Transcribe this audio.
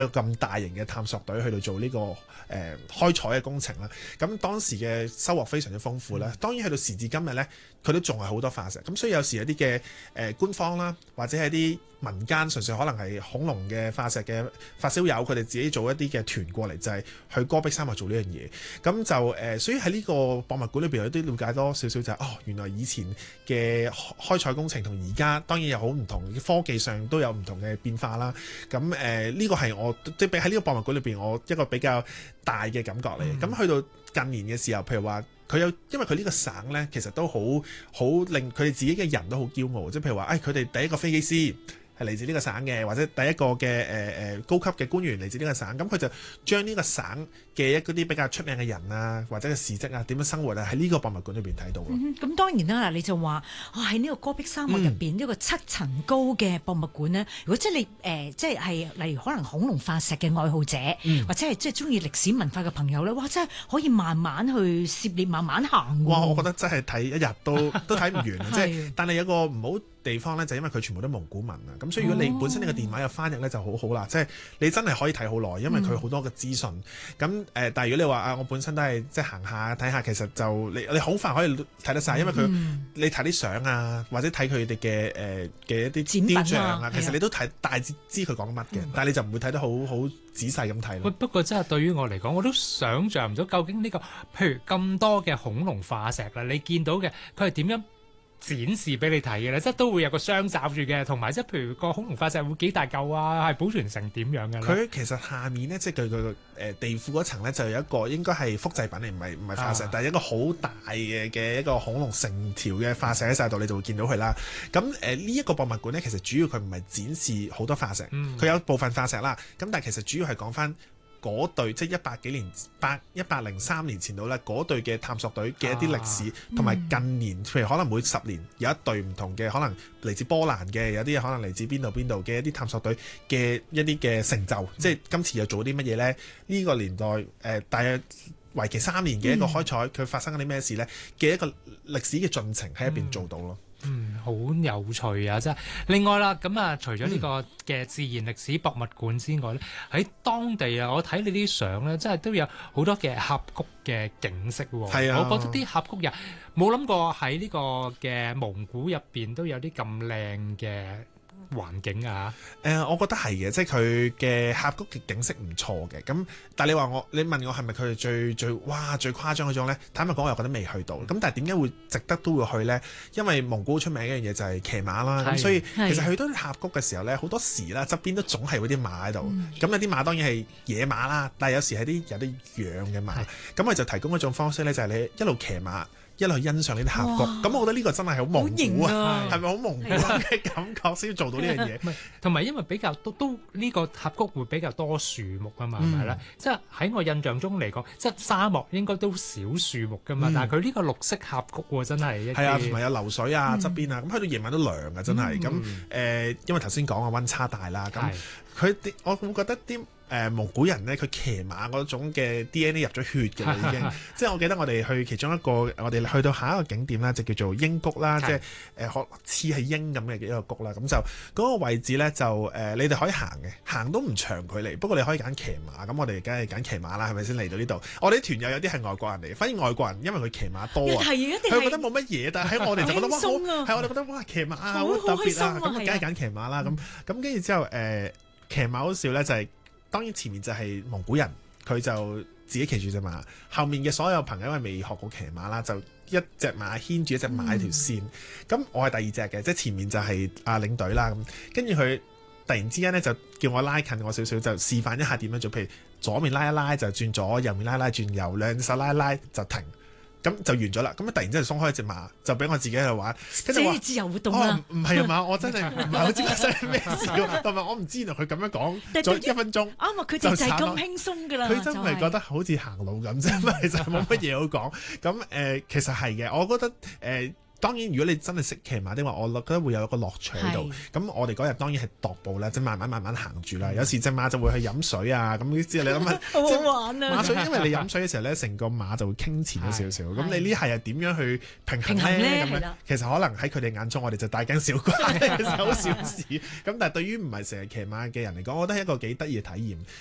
咁大型嘅探索隊去到做呢、開採嘅工程啦。咁當時嘅收穫非常之豐富啦。當然去到時至今日呢，佢都仲係好多化石。咁所以有時有啲嘅官方啦，或者係啲民間純粹可能係恐龍嘅化石嘅發燒友，佢哋自己做一啲嘅團過嚟，就係去戈壁沙漠做呢樣嘢。咁就所以喺呢個博物館裏邊，有啲了解多少少就係、原來以前嘅開採工程同而家當然有好唔同，科技上都有唔同嘅變化啦。咁呢個係我即係喺呢個博物館裏邊，我一個比較大嘅感覺嚟。咁去到近年嘅時候，譬如話佢有，因為佢呢個省呢，其實都好令佢哋自己嘅人都好驕傲。即係譬如話，佢哋第一個飛機師係嚟自呢個省嘅，或者第一個嘅高級嘅官員嚟自呢個省，咁佢就將呢個省嘅嗰啲比較出名嘅人啊，或者嘅事蹟啊，點樣生活啊，喺呢個博物館裏邊睇到咯。 咁當然啦，你就話喺呢個戈壁沙漠入邊呢個7層高嘅博物館呢，如果即係你即係例如可能恐龍化石嘅愛好者，或者係即係中意歷史文化嘅朋友咧，哇！真係可以慢慢去涉獵，慢慢行。 哇！我覺得真係睇一日都睇唔完。即係，但係有個唔好地方咧，就因為佢全部都蒙古文啊，咁所以如果你本身你個電話有翻譯咧，就好好啦。即係你真係可以睇好耐，因為佢好多嘅資訊。咁但係如果你話我本身都係即係行下睇下，其實就你好快可以睇得晒，因為佢你睇啲相啊，或者睇佢哋嘅一啲雕像啊，其實你都大致知佢講乜嘅，但係你就唔會睇得好仔細咁睇咯。 不過真係對於我嚟講，我都想像唔到究竟呢個譬如咁多嘅恐龍化石啦，你見到嘅佢係點樣展示俾你睇嘅咧？即係都會有個箱罩住嘅，同埋即係譬如個恐龍化石會幾大嚿啊？係保存成點樣嘅咧？ 佢其實下面咧，即係佢地庫嗰層咧，就有一個應該係複製品嚟，唔係化石，但係一個好大嘅一個恐龍成條嘅化石喺晒度，你就會見到佢啦。咁呢一個博物館咧，其實主要佢唔係展示好多化石，佢有部分化石啦。咁但係其實主要係講翻嗰隊即係103年前到咧，嗰隊嘅探索隊嘅一啲歷史，同埋近年譬如可能每10年有一隊唔同嘅，可能嚟自波蘭嘅，有啲可能嚟自邊度嘅一啲探索隊嘅一啲嘅成就，即係今次又做啲乜嘢咧？呢個年代大約為期3年嘅一個開採，佢發生緊啲咩事咧嘅一個歷史嘅進程喺入邊做到咯。 好有趣啊！真係。另外啦，咁啊，除咗呢個嘅自然歷史博物館之外咧，喺當地啊，我睇你啲相咧，真係都有好多嘅峽谷嘅景色喎。 係啊， 我覺得啲峽谷人冇諗過喺呢個嘅蒙古入邊都有啲咁靚嘅環境啊！ 我覺得係嘅，即係佢嘅峽谷嘅景色唔錯嘅。咁但係你問我係咪佢哋最誇張嗰種呢？坦白講，我又覺得未去到。咁但係點解會值得都會去呢？因為蒙古出名一樣嘢就係騎馬啦。咁所以其實去到峽谷嘅時候呢，好多時啦側邊都總係會啲馬喺度。咁有啲馬當然係野馬啦，但係有時係有啲養嘅馬。咁佢就提供一種方式呢，就係你一路騎馬，一路去欣賞呢啲峽谷，咁我覺得呢個真係好蒙古啊，係咪好蒙古嘅感覺先做到呢樣嘢？ 同埋因為比較都呢個峽谷會比較多樹木啊嘛，係咪咧？即係喺我印象中嚟講，即係沙漠應該都少樹木噶嘛，但係佢呢個綠色峽谷喎，真係係啊，同埋有流水啊側邊啊，咁去到夜晚都涼啊，真係咁因為頭先講啊溫差大啦，咁我會覺得啲蒙古人咧，佢騎馬嗰種嘅 DNA 入咗血嘅啦，已經。即係我記得我哋去其中一個，我哋去到下一個景點啦，就叫做鷹谷啦，即係似係鷹咁嘅一個谷啦。咁就嗰個位置咧，就你哋可以行嘅，行都唔長距離。不過你可以揀騎馬，咁我哋梗係揀騎馬啦，係咪先嚟到呢度？我哋啲團友有啲係外國人嚟，反而外國人因為佢騎馬多啊，佢覺得冇乜嘢，但係喺我哋就覺得哇，係我哋覺得哇騎馬啊好特別啊，咁梗係揀騎馬啦。咁跟住之後騎馬好笑咧，就係。當然前面就係蒙古人，佢就自己騎住隻馬，後面嘅所有朋友因為未學過騎馬啦，就一隻馬牽住一隻馬一條線。咁我係第二隻嘅，即係前面就係領隊啦。咁跟住佢突然之間咧就叫我拉近我少少，就示範一下點樣做。譬如左面拉一拉就轉左，右面拉一拉轉右，兩隻手拉一拉就停。咁就完咗啦，咁突然之間鬆開隻馬，就俾我自己喺度玩，跟住話自由活動啦。 唔係啊嘛，我真係唔係好知發生咩事喎，同埋我唔知原來佢咁樣講咗1分鐘， 啱啊，佢哋就係咁輕鬆噶啦。 佢真係覺得好似行路咁啫，其實冇乜嘢好講。咁其實係嘅，我覺得當然如果你真係識騎馬的話，我覺得會有一個樂趣喺度。咁我哋嗰日當然係踱步啦，即係慢慢行住啦。有時隻馬就會去飲水啊，咁之後你諗下， 好好玩啊！ 馬水因為你飲水嘅時候咧，成個馬就會傾前咗少少。咁你呢係點樣去平衡咧？咁樣其實可能喺佢哋眼中，我哋就大驚小怪，其實好小事。咁但係對於唔係成日騎馬嘅人嚟講，我覺得係一個幾得意嘅體驗。